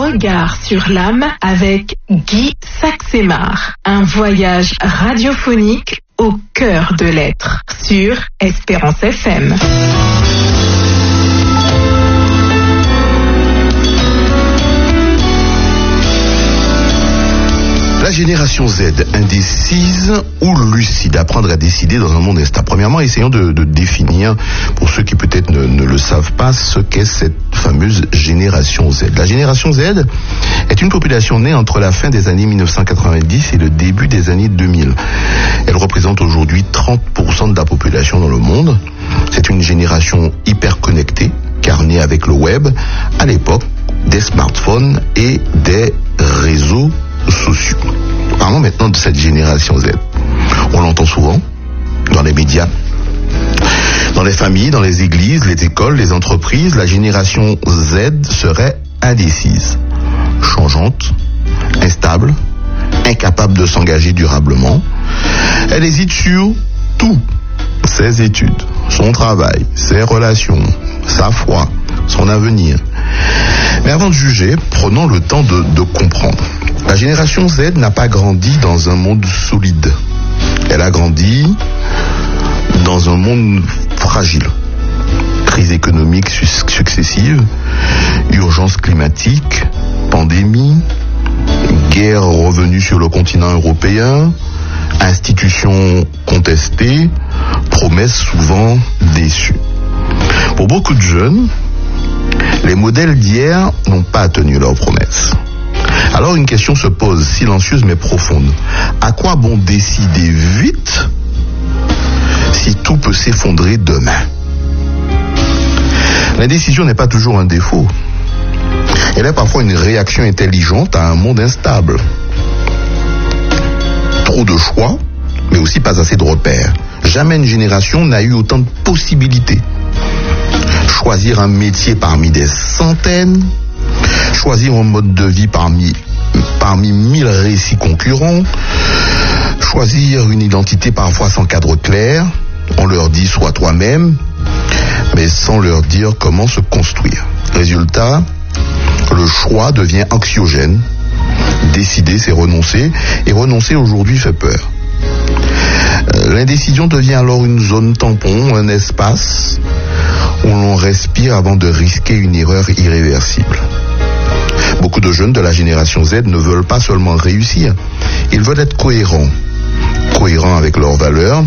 regard sur l'âme avec Guy Saxemar. Un voyage radiophonique au cœur de l'être sur Espérance FM. La génération Z, indécise ou lucide, apprendre à décider dans un monde instable. Premièrement, essayons de définir, pour ceux qui peut-être ne le savent pas, ce qu'est cette fameuse génération Z. La génération Z est une population née entre la fin des années 1990 et le début des années 2000. Elle représente aujourd'hui 30% de la population dans le monde. C'est une génération hyper connectée, car née avec le web, à l'époque des smartphones et des réseaux sociaux. Parlons maintenant de cette génération Z. On l'entend souvent dans les médias, dans les familles, dans les églises, les écoles, les entreprises. La génération Z serait indécise, changeante, instable, incapable de s'engager durablement. Elle hésite sur tout. Ses études, son travail, ses relations, sa foi, son avenir. Mais avant de juger, prenons le temps de comprendre. La génération Z n'a pas grandi dans un monde solide. Elle a grandi dans un monde fragile. Crise économique successive, urgence climatique, pandémie, guerre revenue sur le continent européen, institutions contestées, promesses souvent déçues. Pour beaucoup de jeunes, les modèles d'hier n'ont pas tenu leurs promesses. Alors une question se pose, silencieuse mais profonde. À quoi bon décider vite si tout peut s'effondrer demain? L'indécision n'est pas toujours un défaut. Elle est parfois une réaction intelligente à un monde instable. Trop de choix, mais aussi pas assez de repères. Jamais une génération n'a eu autant de possibilités. Choisir un métier parmi des centaines, choisir un mode de vie parmi 1000 récits concurrents, choisir une identité parfois sans cadre clair. On leur dit sois toi-même, mais sans leur dire comment se construire. Résultat, le choix devient anxiogène. Décider, c'est renoncer, et renoncer aujourd'hui fait peur. L'indécision devient alors une zone tampon, un espace où l'on respire avant de risquer une erreur irréversible. Beaucoup de jeunes de la génération Z ne veulent pas seulement réussir, ils veulent être cohérents. Cohérents avec leurs valeurs,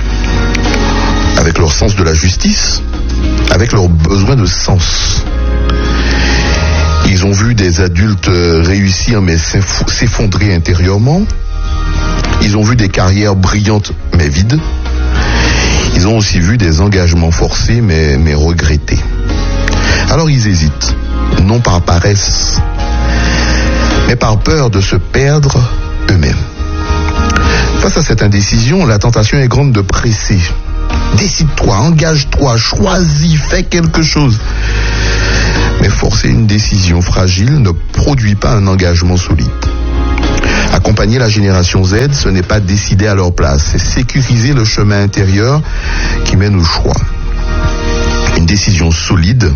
avec leur sens de la justice, avec leur besoin de sens. Ils ont vu des adultes réussir mais s'effondrer intérieurement. Ils ont vu des carrières brillantes mais vides. Ils ont aussi vu des engagements forcés mais regrettés. Alors ils hésitent, non par paresse, mais par peur de se perdre eux-mêmes. Face à cette indécision, la tentation est grande de presser. Décide-toi, engage-toi, choisis, fais quelque chose. Mais forcer une décision fragile ne produit pas un engagement solide. Accompagner la génération Z, ce n'est pas décider à leur place, c'est sécuriser le chemin intérieur qui mène au choix. Une décision solide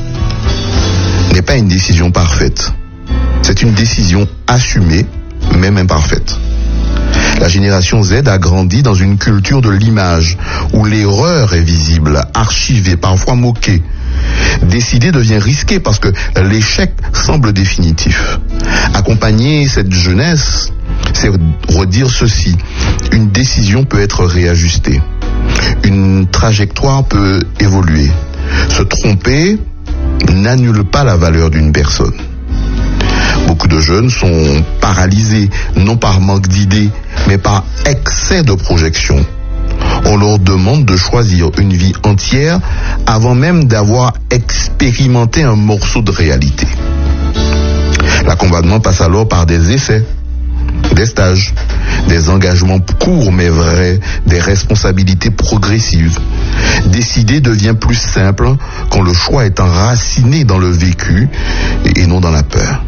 n'est pas une décision parfaite. C'est une décision assumée, même imparfaite. La génération Z a grandi dans une culture de l'image, où l'erreur est visible, archivée, parfois moquée. Décider devient risqué parce que l'échec semble définitif. Accompagner cette jeunesse, c'est redire ceci. Une décision peut être réajustée. Une trajectoire peut évoluer. Se tromper n'annule pas la valeur d'une personne. Beaucoup de jeunes sont paralysés, non par manque d'idées, mais par excès de projection. On leur demande de choisir une vie entière avant même d'avoir expérimenté un morceau de réalité. L'accompagnement passe alors par des essais, des stages, des engagements courts mais vrais, des responsabilités progressives. Décider devient plus simple quand le choix est enraciné dans le vécu et non dans la peur.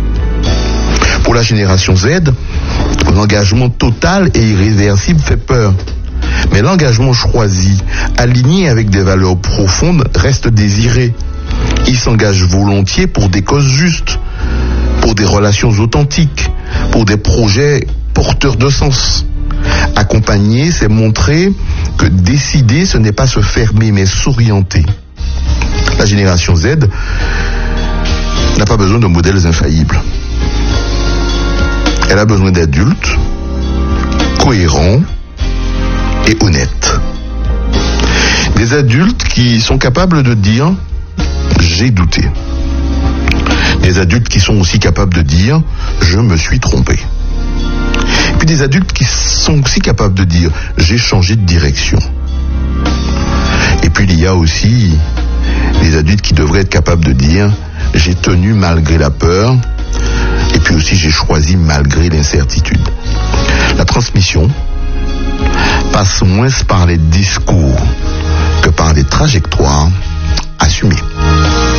Pour la génération Z, l'engagement total et irréversible fait peur. Mais l'engagement choisi, aligné avec des valeurs profondes, reste désiré. Ils s'engagent volontiers pour des causes justes, pour des relations authentiques, pour des projets porteurs de sens. Accompagner, c'est montrer que décider, ce n'est pas se fermer, mais s'orienter. La génération Z n'a pas besoin de modèles infaillibles. Elle a besoin d'adultes cohérents et honnêtes. Des adultes qui sont capables de dire « j'ai douté ». Des adultes qui sont aussi capables de dire « je me suis trompé ». Puis des adultes qui sont aussi capables de dire « j'ai changé de direction ». Et puis il y a aussi des adultes qui devraient être capables de dire « j'ai tenu malgré la peur ». Et puis aussi, j'ai choisi malgré l'incertitude. La transmission passe moins par les discours que par des trajectoires assumées.